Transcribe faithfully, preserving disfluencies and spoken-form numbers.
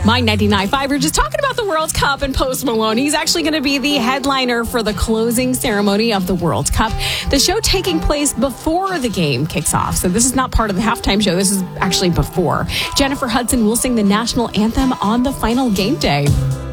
My ninety-nine point five, we're just talking about the World Cup and Post Malone. He's actually going to be the headliner for the closing ceremony of the World Cup. The show taking place before the game kicks off. So this is not part of the halftime show. This is actually before. Jennifer Hudson will sing the national anthem on the final game day.